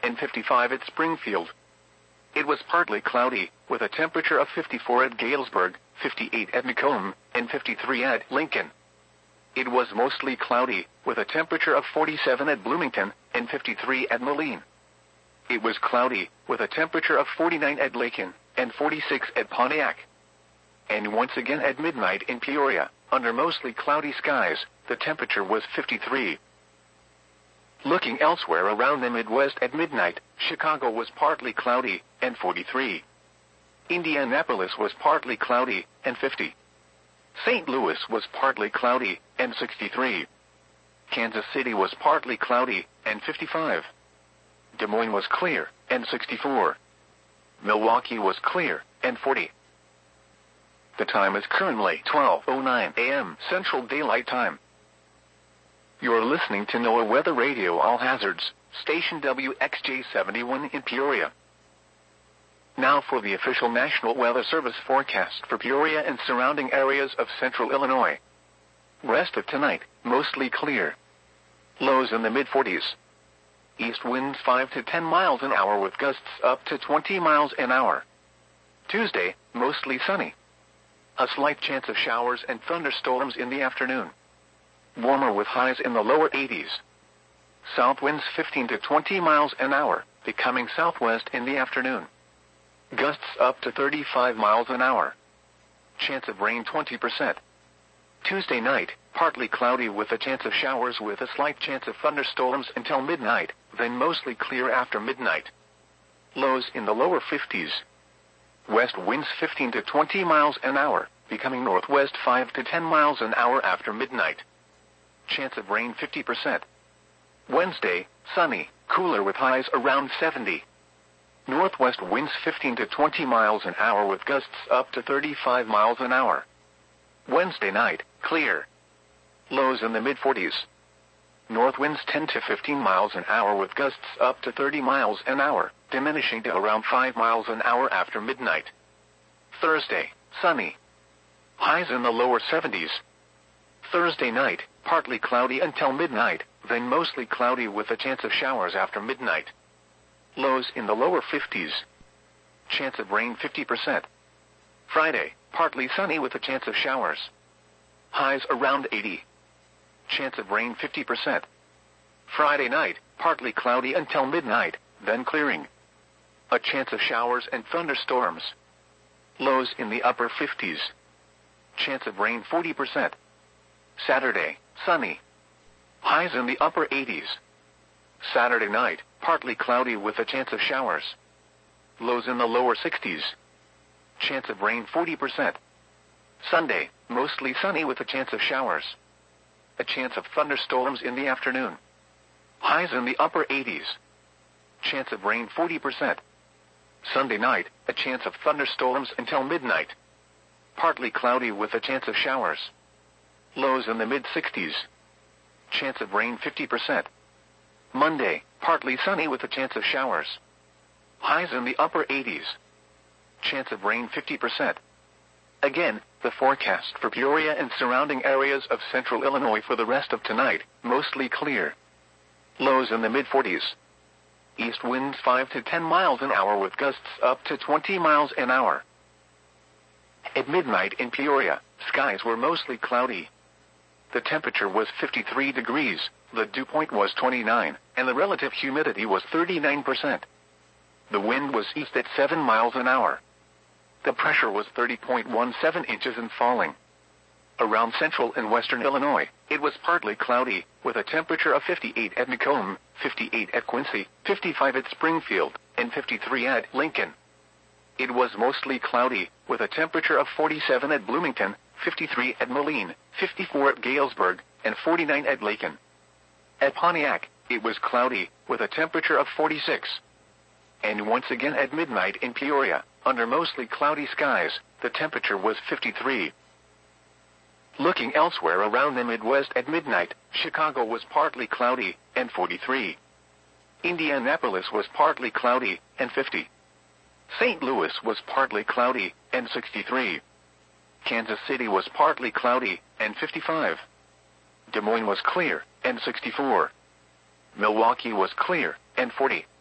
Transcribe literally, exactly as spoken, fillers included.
and fifty-five at Springfield. It was partly cloudy, with a temperature of fifty-four at Galesburg, fifty-eight at Macomb, and fifty-three at Lincoln. It was mostly cloudy, with a temperature of forty-seven at Bloomington, and fifty-three at Moline. It was cloudy, with a temperature of forty-nine at Lakin, and forty-six at Pontiac. And once again at midnight in Peoria, under mostly cloudy skies, the temperature was fifty-three. Looking elsewhere around the Midwest at midnight, Chicago was partly cloudy, and forty-three. Indianapolis was partly cloudy, and fifty. Saint Louis was partly cloudy, and sixty-three. Kansas City was partly cloudy, and fifty-five. Des Moines was clear, and sixty-four. Milwaukee was clear, and forty. The time is currently twelve oh nine a m Central Daylight Time. You're listening to NOAA Weather Radio All Hazards, station W X J seventy-one in Peoria. Now for the official National Weather Service forecast for Peoria and surrounding areas of central Illinois. Rest of tonight, mostly clear. Lows in the mid forties. East winds five to ten miles an hour with gusts up to twenty miles an hour. Tuesday, mostly sunny. A slight chance of showers and thunderstorms in the afternoon. Warmer with highs in the lower eighties. South winds fifteen to twenty miles an hour, becoming southwest in the afternoon. Gusts up to thirty-five miles an hour. Chance of rain twenty percent. Tuesday night, partly cloudy with a chance of showers with a slight chance of thunderstorms until midnight, then mostly clear after midnight. Lows in the lower fifties. West winds fifteen to twenty miles an hour, becoming northwest five to ten miles an hour after midnight. Chance of rain fifty percent. Wednesday, sunny, cooler with highs around seventy. Northwest winds fifteen to twenty miles an hour with gusts up to thirty-five miles an hour. Wednesday night, clear. Lows in the mid forties. North winds ten to fifteen miles an hour with gusts up to thirty miles an hour, diminishing to around five miles an hour after midnight. Thursday, sunny. Highs in the lower seventies. Thursday night, partly cloudy until midnight, then mostly cloudy with a chance of showers after midnight. Lows in the lower fifties. Chance of rain fifty percent. Friday, partly sunny with a chance of showers. Highs around eighty. Chance of rain fifty percent. Friday night, partly cloudy until midnight, then clearing. A chance of showers and thunderstorms. Lows in the upper fifties. Chance of rain forty percent. Saturday, sunny. Highs in the upper eighties. Saturday night, partly cloudy with a chance of showers. Lows in the lower sixties. Chance of rain forty percent. Sunday, mostly sunny with a chance of showers. A chance of thunderstorms in the afternoon. Highs in the upper eighties. Chance of rain forty percent. Sunday night, a chance of thunderstorms until midnight. Partly cloudy with a chance of showers. Lows in the mid sixties. Chance of rain fifty percent. Monday, partly sunny with a chance of showers. Highs in the upper eighties. Chance of rain fifty percent. Again, the forecast for Peoria and surrounding areas of central Illinois for the rest of tonight, mostly clear. Lows in the mid forties. East winds five to ten miles an hour with gusts up to twenty miles an hour. At midnight in Peoria, skies were mostly cloudy. The temperature was fifty-three degrees, the dew point was twenty-nine, and the relative humidity was thirty-nine percent. The wind was east at seven miles an hour. The pressure was thirty point one seven inches and falling. Around central and western Illinois, it was partly cloudy, with a temperature of fifty-eight at Macomb, fifty-eight at Quincy, fifty-five at Springfield, and fifty-three at Lincoln. It was mostly cloudy, with a temperature of forty-seven at Bloomington, fifty-three at Moline, fifty-four at Galesburg, and forty-nine at Lakin. At Pontiac, it was cloudy, with a temperature of forty-six. And once again at midnight in Peoria, under mostly cloudy skies, the temperature was fifty-three. Looking elsewhere around the Midwest at midnight, Chicago was partly cloudy, and forty-three. Indianapolis was partly cloudy, and fifty. Saint Louis was partly cloudy, and sixty-three. Kansas City was partly cloudy, and fifty-five. Des Moines was clear, and sixty-four. Milwaukee was clear, and forty.